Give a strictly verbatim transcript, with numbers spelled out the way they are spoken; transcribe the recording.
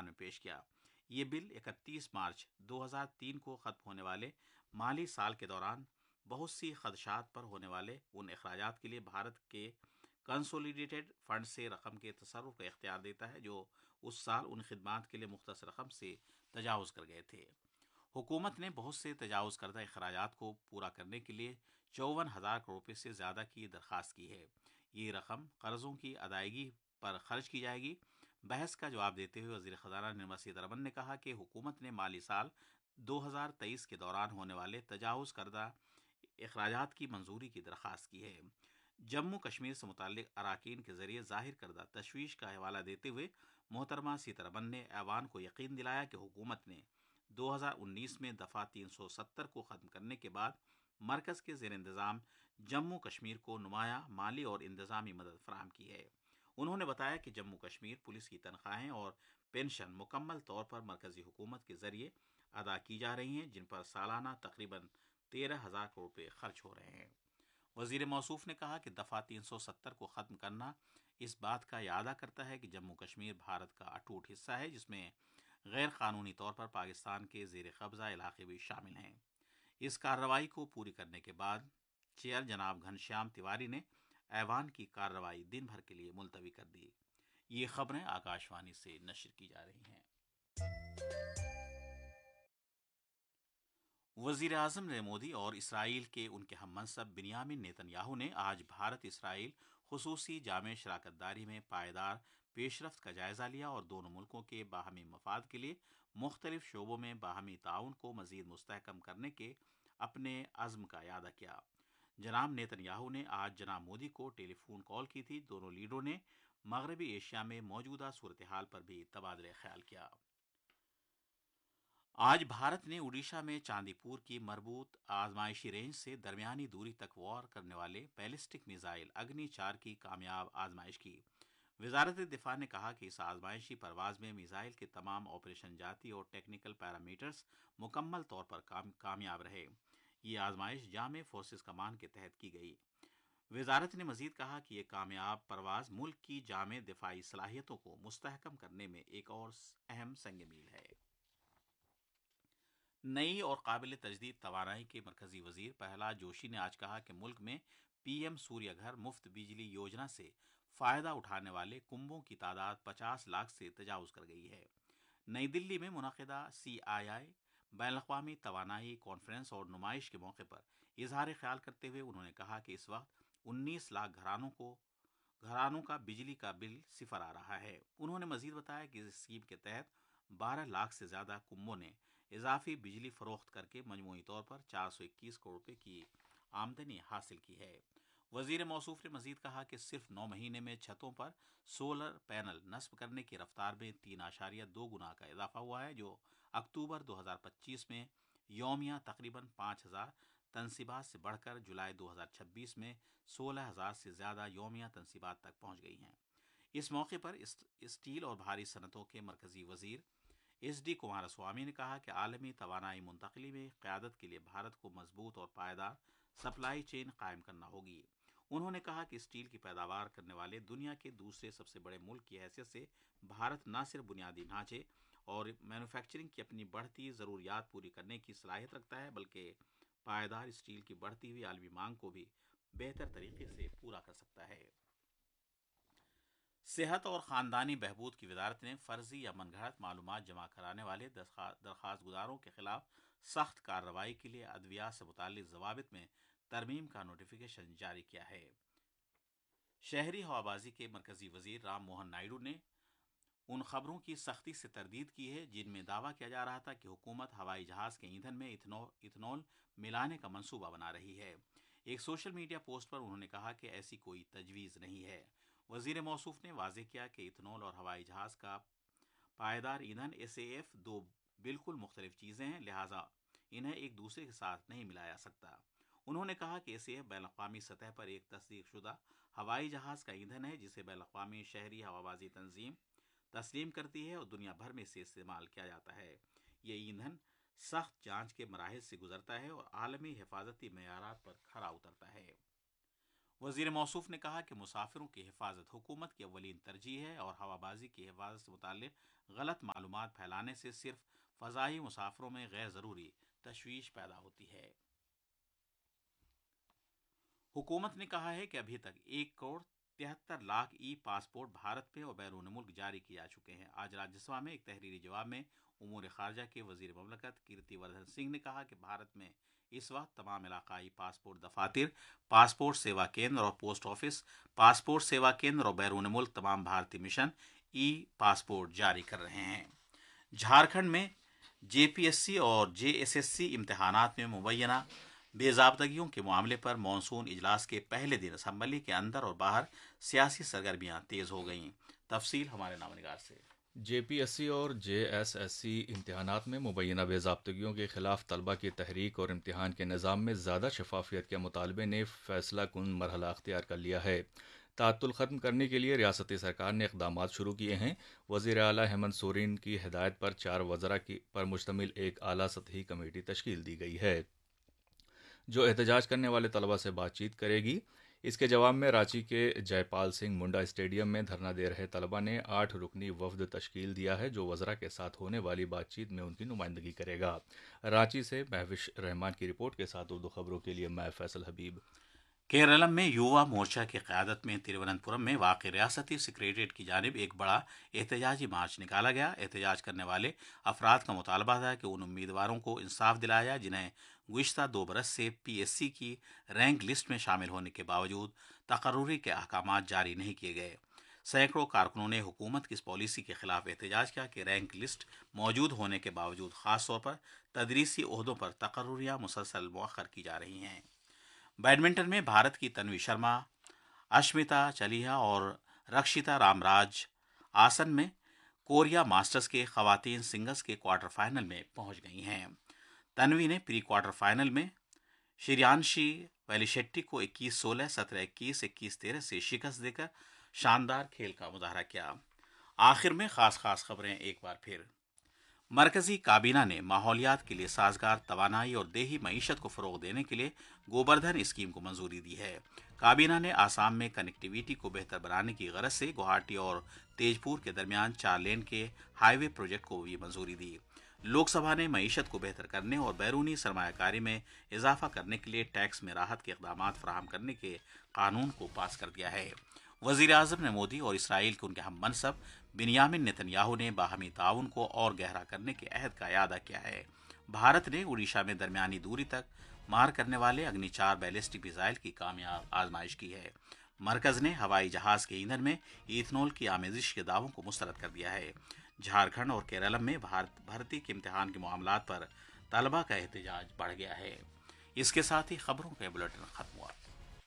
پارلیمان میں پیش کیا۔ یہ بل اکتیس مارچ دو ہزار تین کو ختم ہونے والے مالی سال کے دوران بہت سی خدشات پر ہونے والے ان اخراجات کے لیے بھارت کے کنسولیڈیٹڈ فنڈ سے رقم کے تصرف کا اختیار دیتا ہے جو اس سال ان خدمات کے لیے مختص رقم سے تجاوز کر گئے تھے۔ حکومت نے بہت سے تجاوز کردہ اخراجات کو پورا کرنے کے لیے چون ہزار کروڑ روپے سے زیادہ کی درخواست کی ہے۔ یہ رقم قرضوں کی ادائیگی پر خرچ کی جائے گی۔ بحث کا جواب دیتے ہوئے وزیر خزانہ نرملا سیتارمن نے کہا کہ حکومت نے مالی سال دو ہزار تیئیس کے دوران ہونے والے تجاوز کردہ اخراجات کی منظوری کی درخواست کی ہے۔ جموں کشمیر سے متعلق اراکین کے ذریعے ظاہر کردہ تشویش کا حوالہ دیتے ہوئے محترمہ سیتارمن نے ایوان کو یقین دلایا کہ حکومت نے دو ہزار انیس میں دفعہ تین سو ستر کو ختم کرنے کے بعد مرکز کے زیر انتظام جموں کشمیر کو نمایاں مالی اور انتظامی مدد فراہم کی ہے۔ انہوں نے بتایا کہ جموں کشمیر پولیس کی تنخواہیں اور پینشن مکمل طور پر مرکزی حکومت کے ذریعے ادا کی جا رہی ہیں، جن پر سالانہ تقریباً تیرہ ہزار کروڑ روپے خرچ ہو رہے ہیں۔ وزیر موصوف نے کہا کہ دفعہ تین سو ستر کو ختم کرنا اس بات کا اعادہ کرتا ہے کہ جموں کشمیر بھارت کا اٹوٹ حصہ ہے، جس میں غیر قانونی طور پر پاکستان کے زیر قبضہ علاقے بھی شامل ہیں۔ اس کارروائی کو پوری کرنے کے بعد چیئر جناب گھنشیام تیواری نے ایوان کی کارروائی دن بھر کے لیے ملتوی کر دی۔ یہ خبریں آکاش وانی سے نشر کی جا رہی ہیں۔ وزیر اعظم نریندر مودی اور اسرائیل کے ان کے ہم منصب بنیامن نیتن یاہو نے آج بھارت اسرائیل خصوصی جامع شراکت داری میں پائیدار پیش رفت کا جائزہ لیا اور دونوں ملکوں کے باہمی مفاد کے لیے مختلف شعبوں میں باہمی تعاون کو مزید مستحکم کرنے کے اپنے عزم کا اعادہ کیا۔ جناب نیتن یاہو نے آج جناب مودی کو ٹیلی فون کال کی تھی۔ دونوں لیڈروں نے مغربی ایشیا میں موجودہ صورتحال پر بھی تبادلہ خیال کیا۔ آج بھارت نے اڈیشہ میں چاندی پور کی مربوط آزمائشی رینج سے درمیانی دوری تک وار کرنے والے بیلسٹک میزائل اگنی چار کی کامیاب آزمائش کی۔ وزارت دفاع نے کہا کہ اس آزمائشی پرواز میں میزائل کے تمام آپریشن جاتی اور ٹیکنیکل پیرامیٹرز مکمل طور پر کام کامیاب رہے۔ یہ آزمائش جامع فورسز کمان کے تحت کی گئی۔ وزارت نے مزید کہا کہ یہ کامیاب پرواز ملک کی جامع دفاعی صلاحیتوں کو مستحکم کرنے میں ایک اور اہم سنگ میل ہے۔ نئی اور قابل تجدید توانائی کے مرکزی وزیر پرہلاد جوشی نے آج کہا کہ ملک میں پی ایم سوریہ گھر مفت بجلی یوجنا سے فائدہ اٹھانے والے کنبوں کی تعداد پچاس لاکھ سے تجاوز کر گئی ہے۔ نئی دلی میں منعقدہ سی آئی آئی بین الاقوامی توانائی کانفرنس اور نمائش کے موقع پر اظہار خیال کرتے ہوئے انہوں نے کہا کہ اس وقت انیس لاکھ گھرانوں کو گھرانوں کا بجلی کا بل صفر آ رہا ہے۔ انہوں نے مزید بتایا کہ اس اسکیم کے تحت بارہ لاکھ سے زیادہ کنبوں نے اضافی بجلی فروخت کر کے مجموعی طور پر چار سو اکیس کروڑ روپے کی آمدنی حاصل کی ہے۔ وزیر موصوف نے مزید کہا کہ صرف نو مہینے میں چھتوں پر سولر پینل نصب کرنے کی رفتار میں تین اشاریہ دو گنا کا اضافہ ہوا ہے، جو اکتوبر دو ہزار پچیس میں یومیہ تقریباً پانچ ہزار تنصیبات سے بڑھ کر جولائی دو ہزار چھبیس میں سولہ ہزار سے زیادہ یومیہ تنصیبات تک پہنچ گئی ہیں۔ اس موقع پر اسٹیل اور بھاری صنعتوں کے مرکزی وزیر ایس ڈی کمار سوامی نے کہا کہ عالمی توانائی منتقلی میں قیادت کے لیے بھارت کو مضبوط اور پائیدار سپلائی چین قائم کرنا ہوگی۔ انہوں نے کہا کہ اسٹیل کی پیداوار کرنے والے دنیا کے دوسرے سب سے بڑے ملک کی حیثیت سے بھارت نہ صرف بنیادی ڈھانچے اور مینوفیکچرنگ کی اپنی بڑھتی ضروریات پوری کرنے کی صلاحیت رکھتا ہے، بلکہ پائیدار اسٹیل کی بڑھتی ہوئی عالمی مانگ کو بھی بہتر طریقے سے پورا کر سکتا ہے۔ صحت اور خاندانی بہبود کی وزارت نے فرضی یا من گھڑت معلومات جمع کرانے والے درخواست گزاروں کے خلاف سخت کارروائی کے لیے ادویات سے متعلق ضوابط میں ترمیم کا نوٹیفکیشن جاری کیا ہے۔ شہری ہوابازی کے مرکزی وزیر رام موہن نائیڈو نے ان خبروں کی سختی سے تردید کی ہے جن میں دعویٰ کیا جا رہا تھا کہ حکومت ہوائی جہاز کے ایندھن میں ایتھنول ملانے کا منصوبہ بنا رہی ہے۔ ایک سوشل میڈیا پوسٹ پر انہوں نے کہا کہ ایسی کوئی تجویز نہیں ہے۔ وزیر موصوف نے واضح کیا کہ ایتھنول اور ہوائی جہاز کا پائیدار ایندھن ایس اے ایف دو بالکل مختلف چیزیں ہیں، لہٰذا انہیں ایک دوسرے کے ساتھ نہیں ملایا جا سکتا۔ انہوں نے کہا کہ ایس اے ایف بین الاقوامی سطح پر ایک تصدیق شدہ ہوائی جہاز کا ایندھن ہے جسے بین الاقوامی شہری ہوابازی تنظیم تسلیم کرتی ہے اور دنیا بھر میں اسے استعمال کیا جاتا ہے۔ یہ ایندھن سخت جانچ کے مراحل سے گزرتا ہے اور عالمی حفاظتی معیارات پر کھرا اترتا ہے۔ वजीर मौसूफ ने कहा कि मुसाफिरों की हिफाजत हुकूमत की अव्वलीन तरजीह है और हवाबाजी की हिफाजत से मुताल्लिक गलत मालूमात फैलाने से सिर्फ फ़ज़ाई मुसाफिरों में गैर ज़रूरी तशवीश पैदा होती है। हुकूमत ने कहा है कि अभी तक एक करोड़ तिहत्तर लाख ई पासपोर्ट भारत में और बैरून मुल्क जारी किए जा चुके हैं। आज राज्यसभा में एक तहरीरी जवाब में उमूर खारजा के वजीर ममलकत कीर्तिवर्धन सिंह ने कहा कि भारत में इस वक्त तमाम इलाकाई पासपोर्ट दफातर, पासपोर्ट सेवा केंद्र और पोस्ट ऑफिस, पासपोर्ट सेवा केंद्र और बैरून मुल्क तमाम भारतीय मिशन ई पासपोर्ट जारी कर रहे हैं। झारखंड में जेपीएससी और जेएसएससी इम्तहानात में मुबैना बेजाब्तगियों के मामले पर मॉनसून इजलास के पहले दिन असम्बली के अंदर और बाहर सियासी सरगर्मियां तेज हो गईं। तफसील हमारे नामनिगार से। जेपीएससी और जेएसएससी इम्तहानात में मुबैना बेजाब्तगियों के खिलाफ तलबा की तहरीक और इम्तहान के निज़ाम में ज़्यादा शफाफियत के मुतालबे ने फैसला कुन मरहला अख्तियार कर लिया है। तातुल ख़त्म करने के लिए रियासती सरकार ने इक़दामात शुरू किए हैं। वज़ीर आला हेमंत सोरेन की हिदायत पर चार वज़रा की पर मुश्तमिल एक आला सतही कमेटी तश्कील दी गई है जो एहतजाज करने वाले तलबा से बातचीत करेगी। इसके जवाब में रांची के जयपाल सिंह मुंडा स्टेडियम में धरना दे रहे तलबा ने आठ रुकनी वफद तश्कील दिया है जो वज़रा के साथ होने वाली बातचीत में उनकी नुमाइंदगी करेगा। रांची से महविश रहमान की रिपोर्ट के साथ उर्दू खबरों के लिए मैं फैसल हबीब। केरलम में युवा मोर्चा की क़यादत में तिरुवनंतपुरम में वाक़ रियासती सेक्रेटेरिएट की जानिब एक बड़ा एहतजाजी मार्च निकाला गया। एहतजाज करने वाले अफराद का मुतालबा था कि उन उम्मीदवारों को इंसाफ दिलाया जाए जिन्हें गुज़िश्ता दो बरस से पीएससी की रैंक लिस्ट में शामिल होने के बावजूद तकर्रुरी के अहकामात जारी नहीं किए गए। सैकड़ों कारकुनों ने हुकूमत की इस पॉलिसी के खिलाफ एहतजाज किया कि रैंक लिस्ट मौजूद होने के बावजूद ख़ास तौर पर तदरीसी ओहदों पर तकर्रुरियाँ मुसलसल मौखर की जा रही हैं। बैडमिंटन में भारत की तन्वी शर्मा, अश्मिता चलिहा और रक्षिता रामराज आसन में कोरिया मास्टर्स के खवातीन सिंगल्स के क्वार्टर फाइनल में पहुंच गई हैं। तन्वी ने प्री क्वार्टर फाइनल में श्रियांशी वेलिशेट्टी को इक्कीस सोलह, सत्रह इक्कीस, इक्कीस तेरह से शिकस्त देकर शानदार खेल का मुजाहरा किया। आखिर में खास खास खबरें एक बार फिर। मरकजी काबीना ने माहौलियात के लिए साजगार तवानाई और देही मईशत को फ़रोग़ देने के लिए गोबर्धन स्कीम को मंजूरी दी है। काबीना ने आसाम में कनेक्टिविटी को बेहतर बनाने की गरज से गुवाहाटी और तेजपुर के दरमियान चार लेन के हाईवे प्रोजेक्ट को भी मंजूरी दी। लोकसभा ने मईशत को बेहतर करने और बैरूनी सरमायाकारी में इजाफा करने के लिए टैक्स में राहत के इक़दामात फराहम करने के कानून को पास कर दिया है। वज़ीर आज़म ने मोदी और इसराइल के उनके हम मनसब बिन्यामिन नेतन्याहू ने बाहमी ताउन को और गहरा करने के अहद का यादा किया है। भारत ने उड़ीसा में दरमियानी दूरी तक मार करने वाले अग्नि चार बैलिस्टिक मिसाइल की कामयाब आजमाइश की है। मरकज ने हवाई जहाज के ईंधन में इथेनॉल की आमेजिश के दावों को मुस्तरद कर दिया है। झारखंड और केरलम में भारत भर्ती के इम्तिहान के मामलात पर तलबा का एहतजाज बढ़ गया है। इसके साथ ही खबरों का बुलेटिन खत्म हुआ।